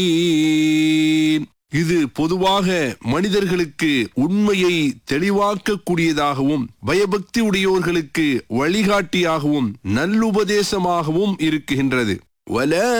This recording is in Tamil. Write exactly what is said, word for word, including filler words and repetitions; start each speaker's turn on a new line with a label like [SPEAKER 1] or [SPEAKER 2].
[SPEAKER 1] இது பொதுவாக மனிதர்களுக்கு உண்மையை தெளிவாக்கக்கூடியதாகவும் பயபக்தி உடையோர்களுக்கு வழிகாட்டியாகவும் நல்லுபதேசமாகவும் இருக்கின்றது. வலா